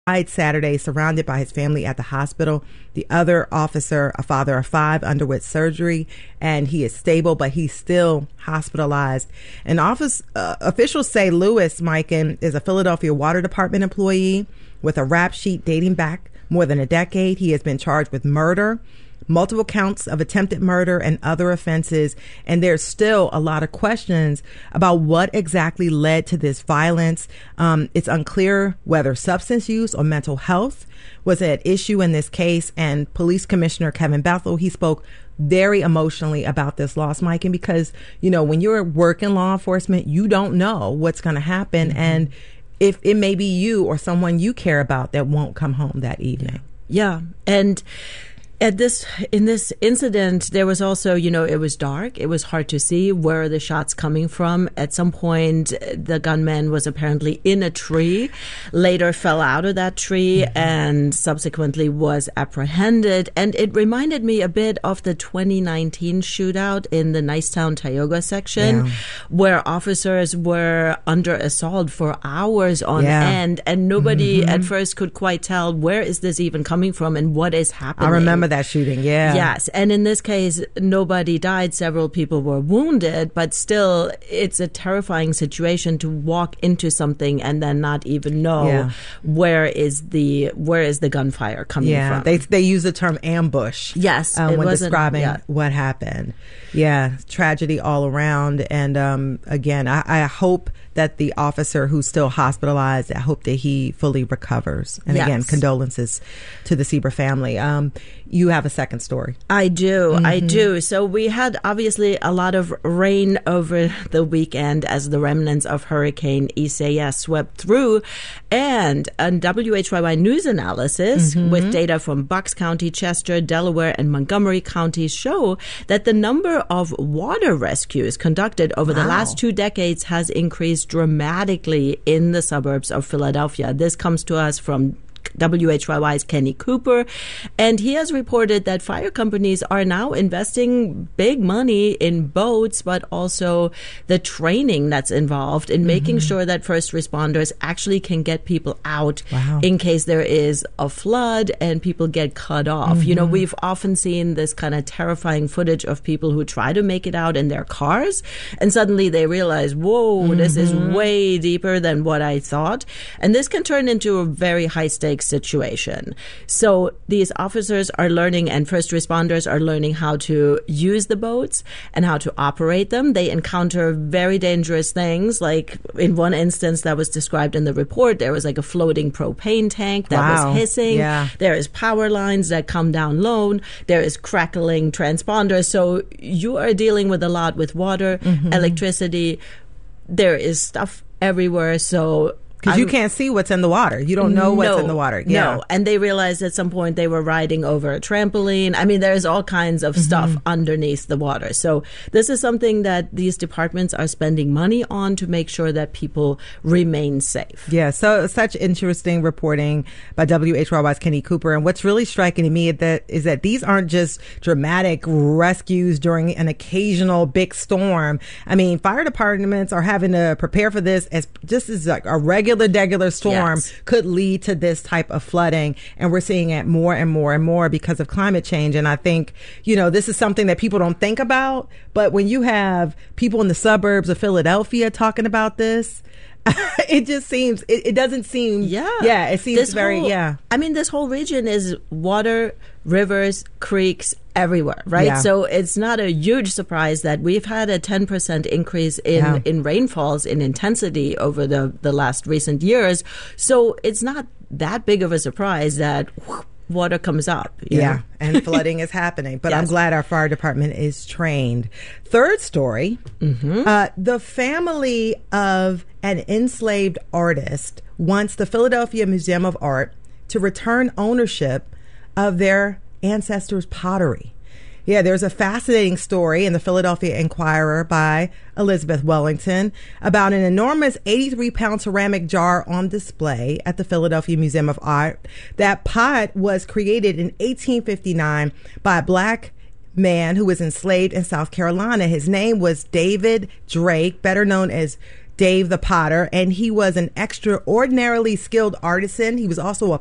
died Saturday, surrounded by his family at the hospital. The other officer, a father of 5, underwent surgery, and he is stable, but he's still hospitalized. And officials say Lewis Mikan is a Philadelphia Water Department employee with a rap sheet dating back more than a decade. He has been charged with murder, multiple counts of attempted murder, and other offenses. And there's still a lot of questions about what exactly led to this violence. It's unclear whether substance use or mental health was at issue in this case. And Police Commissioner Kevin Bethel, he spoke very emotionally about this loss, Mike. And because, when you're working law enforcement, you don't know what's going to happen. Mm-hmm. And if it may be you or someone you care about that won't come home that evening. Yeah. And in this incident, there was also, it was dark. It was hard to see where the shots coming from. At some point, the gunman was apparently in a tree, later fell out of that tree, mm-hmm. and subsequently was apprehended. And it reminded me a bit of the 2019 shootout in the Nicetown Tioga section, where officers were under assault for hours on end, and nobody at first could quite tell where is this even coming from and what is happening. I remember that shooting, Yes, and in this case, nobody died. Several people were wounded, but still, it's a terrifying situation to walk into something and then not even know where is the gunfire coming from. They use the term ambush. Yes, when describing what happened. Yeah, tragedy all around. And again, I hope that the officer who's still hospitalized, I hope that he fully recovers. And again, condolences to the Sieber family. You have a second story. I do. So we had obviously a lot of rain over the weekend as the remnants of Hurricane Isaias swept through. And a WHYY news analysis with data from Bucks County, Chester, Delaware, and Montgomery counties show that the number of water rescues conducted over the last 2 decades has increased dramatically in the suburbs of Philadelphia. This comes to us from WHYY's Kenny Cooper, and he has reported that fire companies are now investing big money in boats, but also the training that's involved in making sure that first responders actually can get people out in case there is a flood and people get cut off. We've often seen this kind of terrifying footage of people who try to make it out in their cars, and suddenly they realize, whoa, this is way deeper than what I thought. And this can turn into a very high-stakes situation. So these officers are learning, and first responders are learning how to use the boats and how to operate them. They encounter very dangerous things. Like in one instance that was described in the report, there was like a floating propane tank that was hissing. There is power lines that come down low. There is crackling transponders. So you are dealing with a lot with water, electricity. There is stuff everywhere. So because you can't see what's in the water. You don't know what's in the water. No. And they realized at some point they were riding over a trampoline. I mean, there's all kinds of stuff underneath the water. So this is something that these departments are spending money on to make sure that people remain safe. Yeah, so such interesting reporting by WHYY's Kenny Cooper. And what's really striking to me is that these aren't just dramatic rescues during an occasional big storm. I mean, fire departments are having to prepare for this as just as like a regular storm could lead to this type of flooding. And we're seeing it more and more and more because of climate change. And I think, this is something that people don't think about. But when you have people in the suburbs of Philadelphia talking about this, it just seems, it doesn't seem, it seems I mean, this whole region is water, rivers, creeks, everywhere, right? Yeah. So it's not a huge surprise that we've had a 10% increase in rainfalls in intensity over the last recent years. So it's not that big of a surprise that water comes up. You know? And flooding is happening. But I'm glad our fire department is trained. Third story, the family of an enslaved artist wants the Philadelphia Museum of Art to return ownership of their ancestors' pottery. Yeah, there's a fascinating story in the Philadelphia Inquirer by Elizabeth Wellington about an enormous 83-pound ceramic jar on display at the Philadelphia Museum of Art. That pot was created in 1859 by a black man who was enslaved in South Carolina. His name was David Drake, better known as Dave the Potter, and he was an extraordinarily skilled artisan. He was also a